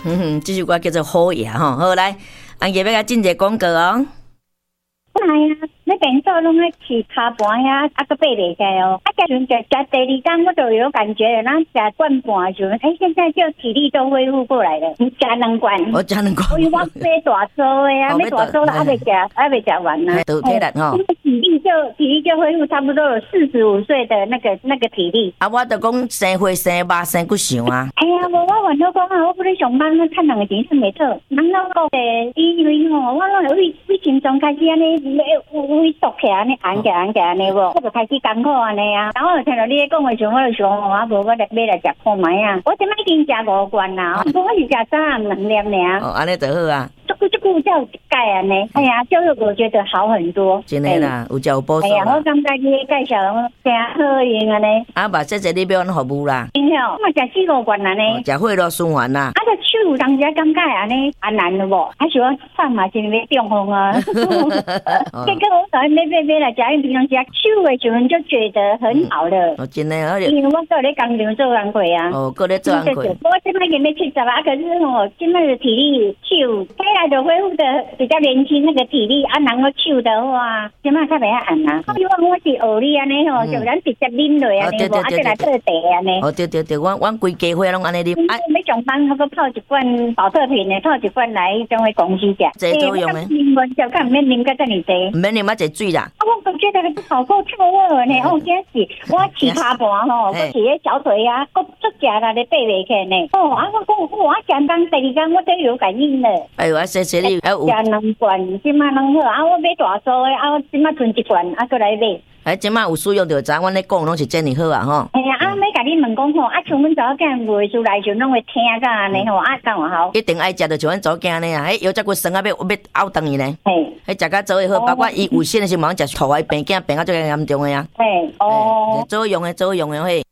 这首歌叫做《好夜》吼。好来，安杰要甲进一个广告哦。 哎呀，那变做拢爱吃卡盘呀，个爬袂起来哦。加上食第二天，我就有感觉了。咱食罐半就，现在就体力都恢复过来了。你食两罐， 我食两罐。 我买大粥的啊，买大粥还未食完呢。 都体力吼。 体力就恢复差不多有45岁的那个体力。 啊，我就讲生火生肉生骨想啊。 哎呀，我原来讲啊，我不咧上班，我趁两个钱算袂错。人老讲诶，因为吼，我为心脏开始安尼。微缩起来，安尼按起安尼无，我就开始艰苦安尼啊。然后听到你咧讲的时候，我就想，啊无我来买来食看卖啊。我即摆已经食5罐啦，不过我是食3暗2粒尔。 哦，安尼就好啊。 这个叫一盖安尼，哎呀，就是我觉得好很多。 真的啦，有食有补助。 哎呀，我感觉你介绍真好用安尼。 啊，嘛，谢谢你要安服务啦。 真好，我食4、5罐安尼。 食血肉循环啦。 啊，这手有当时感觉安尼难了无？还是我饭嘛真要中风啊。这个我买来食，因为平常时手的时候就觉得很好了。 哦，真的， 因为我搁咧工厂做工课啊。 哦，搁咧做工课。 我现在已经要70啊，可是我现在的体力手，本来就恢复的比较年轻那个体力啊，然后手的话，现在较袂按啊。希望我是学你安尼吼，就咱直接啉落安尼，无啊再来泡茶安尼。 哦，对，阮规家伙拢安尼啉。 啊，要上班我搁泡一罐保特瓶的，泡一罐来种回公司食。 这作用诶。 啉完就看免啉个这么多。 唔免啉啊，一水啦。 我觉得好够臭味呢。哦，真是我吃骹盘吼，我吃咧小腿啊，我足食啦咧爬袂起呢。哦，啊，我讲我讲当第二天我都有感应了。 哎呦，谢谢你。 食2罐，即马拢好。啊，我买大số的，啊，我即马存1罐，啊，过来买。 哎，即马有使用就知，阮咧讲拢是真哩好啊吼。 哎呀，啊，要甲你问讲吼，啊，像阮查某囝袂出来就拢会听甲安尼吼，啊，敢有好？ 一定爱食着像阮查某囝安尼啊，迄腰脊骨酸啊，要拗断伊呢。 嘿， 迄食甲做会好，包括伊有肾的时候，食土的病囝病啊最严重的啊。 嘿，哦， 做用的嘿。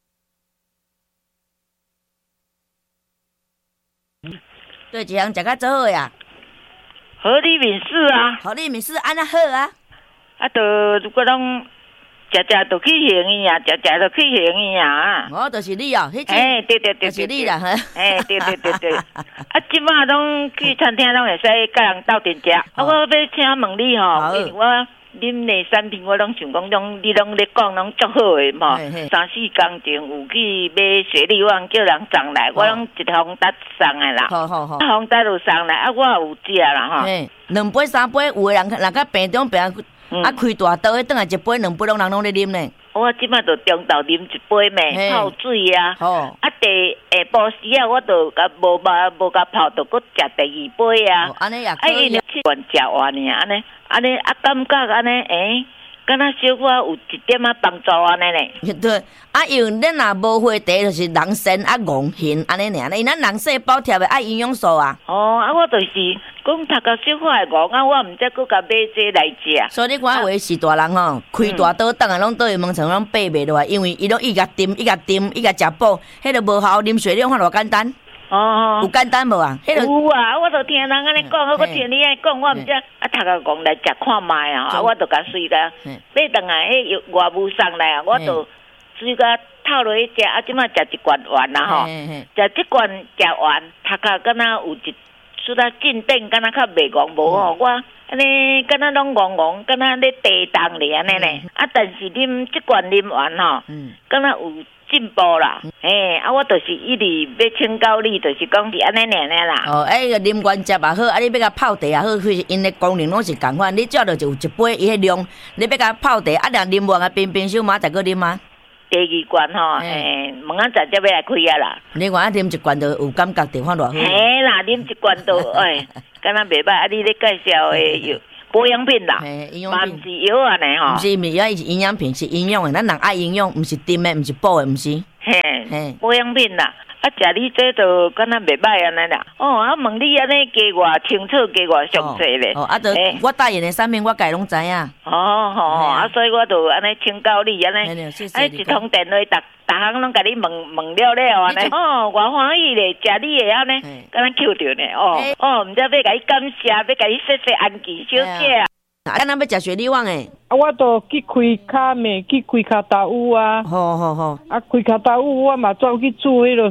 对，一项食甲做好呀。 合理面试啊， 合理面试安那好啊。 啊，就如果拢食就去行伊啊，食就去行伊啊。 哦，就是你哦，迄哎，对， 就是你啦， 哎，对。啊，即马拢去餐厅拢会使甲人斗阵食。啊，我要请问你吼，因为我恁的产品我拢想讲，你拢咧讲拢足好诶嘛。3、4工前有去买雪莉碗，叫人送来，我拢一封搭送诶啦。 好。 封搭就送来，啊，我有食啦吼。 2杯3杯，有诶人甲病中病。啊，开大刀，迄倒来1杯2杯，人拢咧啉呢。 我即摆就中昼啉1杯咩，泡水啊。啊，下晡时啊，我就甲无甲泡，就搁食第2杯啊。 安尼也可以。 啊，伊罐食完呢，安尼啊，感觉安尼敢若小可有一点啊帮助安尼咧。 对，啊，因为咱若无花茶，就是人参啊、戆杏安尼尔，因咱人细胞贴的爱营养素啊。 哦，啊，我就是讲读到小可的戆啊，我毋则搁甲买这来食。 所以你看，有诶是大人吼，开大刀等下拢倒去门床拢爬袂落来，因为伊拢伊甲啉，伊甲食补，迄个无效，啉水你看偌简单。 哦， 有简单无啊？ 有啊，我就听人安尼讲，我听你安尼讲，我毋知啊，读个戆来食看卖啊，啊，我就甲随甲买倒来，迄外务送来啊，我就随甲套落去食，啊，即摆食1罐完啦吼，食1罐食完，读个敢若有一出啊进展，敢若较袂戆无吼，我安尼敢若拢戆，敢若咧地动咧安尼咧，啊，但是啉1罐啉完吼，敢若有进步啦，啊，我就是一直要请教你，就是讲是安尼啦。 哦，个啉原汁也好，啊，你要甲泡茶也好，其实因的功能拢是共款。你照着就有1杯伊迄量，你要甲泡茶，啊，若啉完啊，冰小马再搁啉啊。 第2罐吼，明仔载才要来开啊啦。 你看啉1罐就有感觉，地方偌好。 嘿啦，啉1罐就敢若袂歹。啊，你咧介绍诶药保养品啦，嘛毋是药安尼吼。 毋是药，伊是营养品，是营养诶。咱人爱营养，毋是甜诶，毋是补诶，毋是。 嘿，保养品啦。啊，食你这就敢若袂歹安尼啦。哦，啊，问你安尼加偌清楚，加偌详细咧。 哦，啊，就我代言的产品，我家拢知影。 哦，啊，所以我就安尼请教你安尼，啊，一通电话，逐项拢甲你问了安尼。哦，我欢喜咧，食你的安尼，敢若扣着呢。哦，毋知要甲你感谢，要甲你谢谢安琪小姐啊。 啊，咱要食雪莉碗诶。 啊，我都去开卡面，去开卡达乌啊。 好。 啊，开卡达乌我嘛走去煮迄落啥，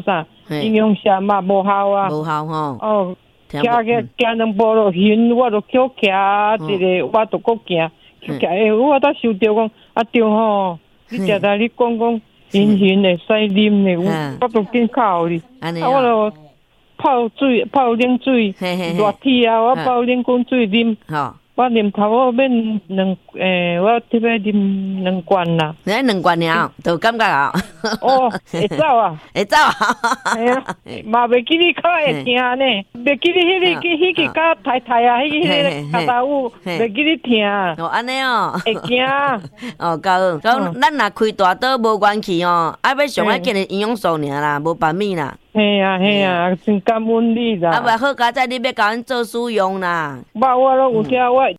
营养下嘛无效啊。 无效吼。 哦，行两步就晕，我就叫行一个，我就搁行，行我才想着讲啊对吼，你食在你讲晕的使啉的，我都紧靠你，我就泡冷水，热天啊，我泡冷滚水啉。我啉头我免我特别啉2罐啦。 你2罐了，就感觉啊。 哦，会走啊， 会走啊。 系啊，嘛袂记你较会听呢，袂记你迄个较太太啊，迄个卡达舞，袂记你听。 哦，安尼哦。 会惊。 哦，够，咱若开大刀无元气哦，要上爱紧的营养素尔啦，无白米啦。 嘿啊，真感恩你啦。 啊，袂好佳哉，你要甲阮做使用啦。 我都有听我。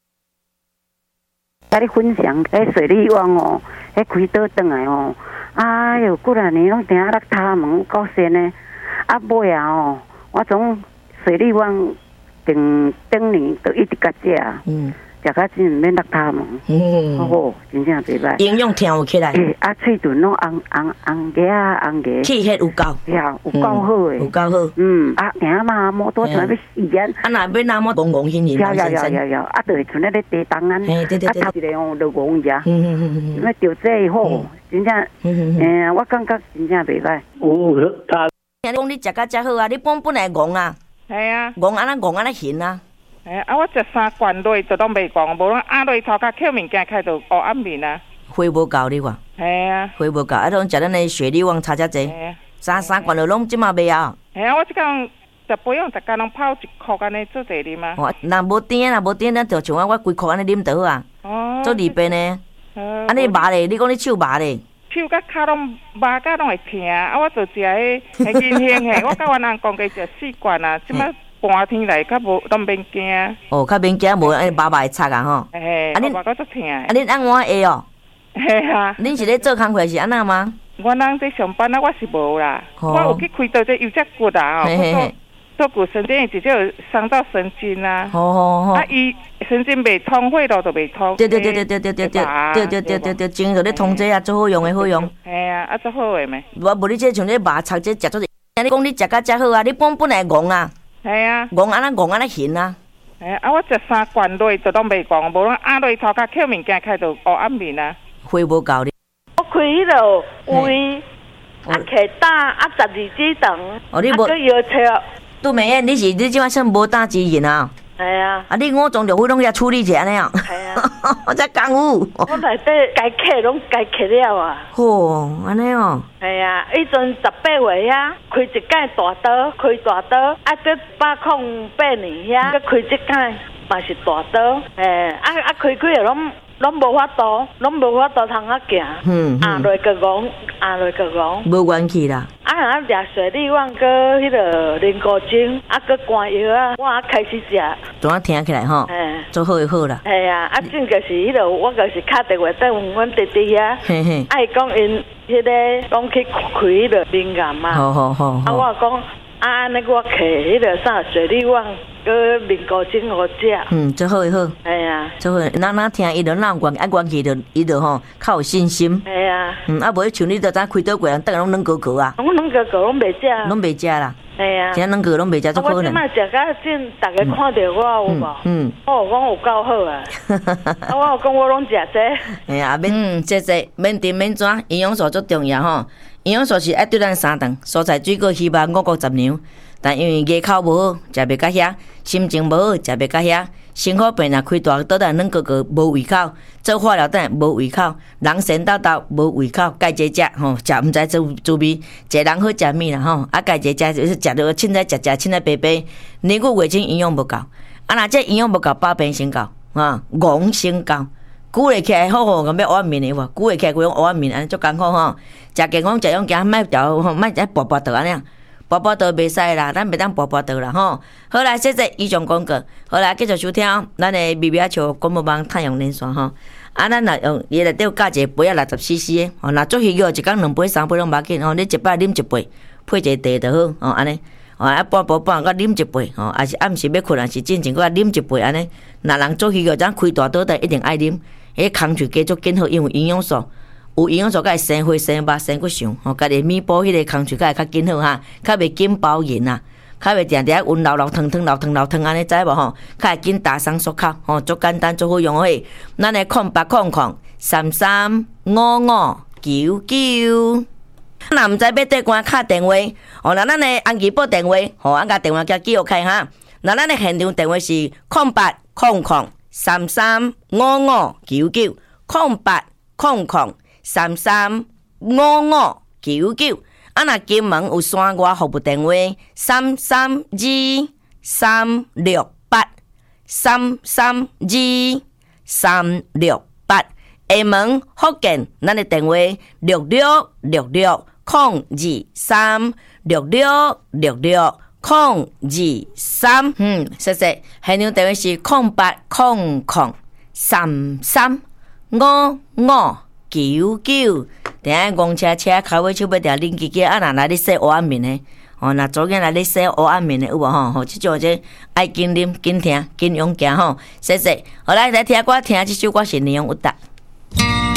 甲你分享，水利网哦，开倒转来哦，哎哟，几啊年拢定落塔门够深呢，啊尾啊哦，我从水利网顶年都一直甲食，食到真免落塔门，好，真正袂歹。 营养听有起来。 啊，喙唇拢红牙， 气血有够。 呀，有够好诶。 有够好。 啊，定嘛摩托车要死人。 啊，若要那么戆戆hin hin。 有，啊，就是像那个地动啊，啊，头一个哦，就戆呀。那调这好，真正，我感觉真正袂歹。 有他。 听讲你食甲遮好啊，你本来戆啊。 系啊。 戆安尼hin啊。 啊！我食3罐落就拢袂讲，无拢压落头壳扣物件开到黑暗面啊。 血无够你看。 系啊。 血无够，啊，拢食咱的血力旺差遮济。3罐就拢即马袂啊。 系啊，我即工食保养，逐工拢泡1箍安尼做者啉啊。 若无甜，咱就像我规箍安尼啉倒啊。哦。做利便呢。安尼麻咧，你讲你手麻咧。手甲骹拢麻甲拢会疼，啊！我就食迄银杏嘿，我甲阮翁讲加食4罐啊，即马。寒天来较无都免惊。 哦，较免惊，无安尼麻麻会擦啊吼。 嘿，啊恁个足疼。啊恁按我下哦。 嘿啊。 恁是咧做工课是安那吗？ 我人在上班啊，我是无啦。我有去开刀这右脊骨啊，做骨神经直接有伤到神经啊。啊，伊神经袂通，血路就袂通。对， 经就咧通这啊，最好用的好用。 嘿啊，啊最好的咩？ 无你这像咧麻擦这食做，你讲你食甲遮好啊，你本来戆啊。 系啊， 戆安尼hin啊！ 啊，我食3罐落就拢袂讲，无拢压落头壳扣物件开到黑暗面啊。 血无够你。 我开迄个胃，啊，摕胆啊12指肠， 哦，你无药车。 杜美燕，你即摆算无胆之人啊？ 系啊。啊， 你5种就会拢遐处理者安尼啊？ 系啊。 我才功夫。 我内底该刻拢该刻了啊。 吼，安尼哦。 系啊，迄阵18岁啊，开一间大刀，啊，这808年遐，佮开一间嘛是大刀，开就拢无法度通啊行，下落个戆， 无元气啦。 啊，食水利旺个迄个灵骨精，啊，佮肝药啊，我开始食。 怎啊听起来吼？做好就好啦。 系啊，啊，正就是迄个，我就是敲电话等阮弟弟遐，伊讲因迄个讲去开迄个敏感嘛。 好。 啊，我讲安尼我摕迄个啥水利旺个灵骨精好食。 做好就好。 系啊。 做好，咱听伊就哪有元气就伊就吼较有信心。 系啊。 啊，无像你就知开刀过人，等下拢软高高啊。 我软高高拢袂食。 拢袂食啦。 系啊。 真软高拢袂食，足可能。 我即摆食甲真，大家看到我有无？我讲有够好啊。啊，我讲我拢食这。 哎呀，免这免甜免转，营养素足重要吼。营养素是爱对咱3顿，蔬菜水果希望5谷杂粮。但因为牙口无好，食袂到遐；心情无好，食袂到遐；身躯病若开大倒来软高高，无胃口；做化疗等无胃口；人神叨叨无胃口，该食食吼，食毋知滋味。一个人好食物啦吼，啊该食食就是食着凊彩食，凊彩白白。年久月经营养无够，啊若这营养无够，百病先到，戆先到。久会起来好好咁要黑暗面的无？久会起来规种黑暗面安尼足艰苦吼。食健康食养惊，莫调吼，莫再跋倒安尼。跋倒袂使啦，咱袂当跋倒啦吼。好来，谢谢以上广告。好来，继续收听咱的米米球广播网太阳连线吼。啊，咱若用伊内底有加一个杯啊，60cc 的吼。若做鱼肉一工2杯3杯拢无要紧吼。你一摆啉1杯，配一个茶就好吼。安尼，啊半晡搁啉1杯吼，还是暗时要困，还是进前搁啉1杯安尼。若人做鱼肉，咱开大刀的一定爱啉。迄空喙加足紧好，因为营养素有营养素，甲会生血、生肉、生骨相，吼，家己弥补迄个空喙，甲会较紧好哈，较袂紧包盐啊，较袂定定温流汤安尼知无吼，较会紧打伤缩口，吼，足简单足好用诶。咱诶0800335599。若毋知要缀关敲电话，哦，那咱诶安吉报电话，吼，俺甲电话叫记录开哈。那咱诶现场电话是0800335599，0800335599。啊，若金门有山外服务电话332368，332368。厦门福建，咱的电话6666022366660223。谢谢。现场电话是0800335599。等下公车开尾手要条恁姐姐啊，若来咧洗黑暗面的，哦，若昨日来咧洗黑暗面的有无吼？吼，即种这爱紧啉、紧听、紧勇行吼，谢谢。好来听歌，听这首歌是内容有答。